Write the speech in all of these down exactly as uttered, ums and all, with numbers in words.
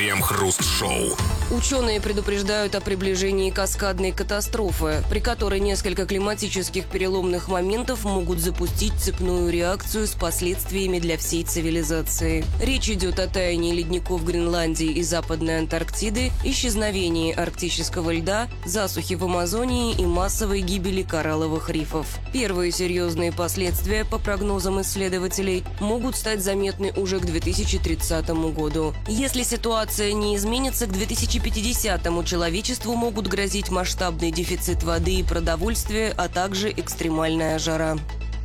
Крем-хруст-шоу. Ученые предупреждают о приближении каскадной катастрофы, при которой несколько климатических переломных моментов могут запустить цепную реакцию с последствиями для всей цивилизации. Речь идет о таянии ледников Гренландии и Западной Антарктиды, исчезновении арктического льда, засухе в Амазонии и массовой гибели коралловых рифов. Первые серьезные последствия, по прогнозам исследователей, могут стать заметны уже к две тысячи тридцатому году. Если ситуация не изменится, к две тысячи пятидесятому человечеству могут грозить масштабный дефицит воды и продовольствия, а также экстремальная жара.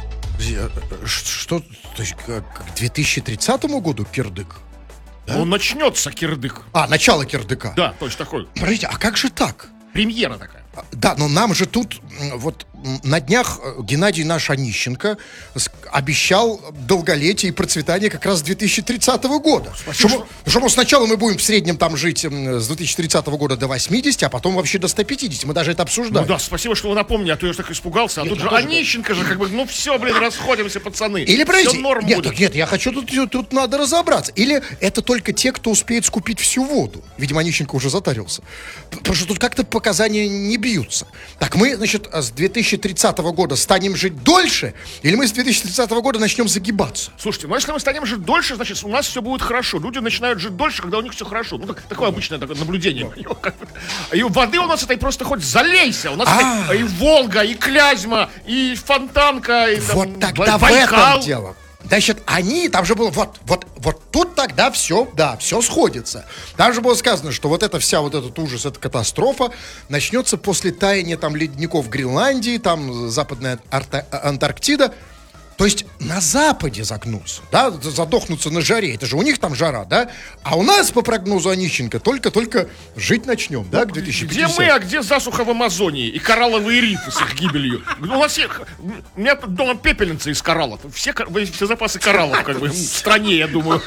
Что? То есть к две тысячи тридцатому году кирдык? Да? Ну, начнется кирдык. А, начало кирдыка. Да, точно такой. Подождите, а как же так? Премьера такая. Да, но нам же тут вот на днях Геннадий наш Онищенко обещал долголетие и процветание как раз с две тысячи тридцатого года. Спасибо, что, что... что сначала мы будем в среднем там жить с две тысячи тридцатого года до восьмидесяти, а потом вообще до ста пятидесяти. Мы даже это обсуждали. Ну да, спасибо, что вы напомнили, а то я так испугался. А нет, тут же тоже... Онищенко же как бы, ну все, блин, расходимся, пацаны. Или, подождите, все норм нет, будет. Так, нет, я хочу, тут, тут надо разобраться. Или это только те, кто успеет скупить всю воду. Видимо, Онищенко уже затарился. Потому что тут как-то показания не бьются. Так мы, значит, с две тысячи тридцатого года станем жить дольше, или мы с две тысячи тридцатого года начнем загибаться? Слушайте, ну если мы станем жить дольше, значит, у нас все будет хорошо. Люди начинают жить дольше, когда у них все хорошо. Ну, так, такое обычное такое наблюдение. И воды у нас этой просто хоть залейся. У нас и, и Волга, и Клязьма, и Фонтанка, и там, вот тогда Байкал. В этом дело. Значит, они, там же было, вот, вот, вот тут тогда все, да, все сходится. Там же было сказано, что вот эта вся, вот этот ужас, эта катастрофа начнется после таяния там ледников Гренландии, там Западная Арта- Антарктида. То есть на Западе загнутся, да, задохнутся на жаре. Это же у них там жара, да? А у нас, по прогнозу Онищенко, только-только жить начнем, да, к две тысячи пятидесятому. Где мы, а где засуха в Амазонии и коралловые рифы с их гибелью? У нас всех, у меня тут дома пепельница из кораллов. Все, все запасы кораллов, как бы, в стране, я думаю.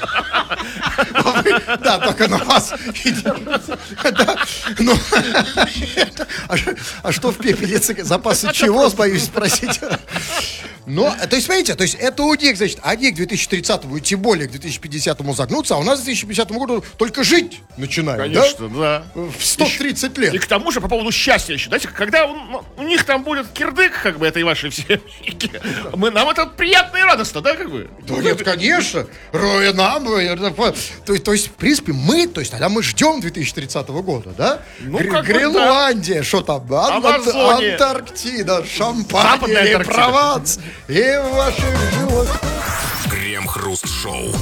Да, только на вас. А что в пепельнице? Запасы чего, боюсь спросить. Но, то есть, смотрите, то есть это у них, значит, они к две тысячи тридцатому и тем более к две тысячи пятидесятому загнутся, а у нас к две тысячи пятидесятому году только жить начинаем, конечно, да? да? В сто тридцать лет. И к тому же, по поводу счастья еще, знаете, когда у, у них там будет кирдык, как бы, этой вашей все, мы, нам это приятно и радостно, да, как бы? Да нет, конечно, Роя нам, то, то есть, в принципе, мы, то есть, тогда мы ждем две тысячи тридцатого года, да? Ну, Гр- как бы, Гренландия, что да. там, Амазония. Антарктида, Шампания, Прованс. И в ваших жилах Крем-хруст-шоу.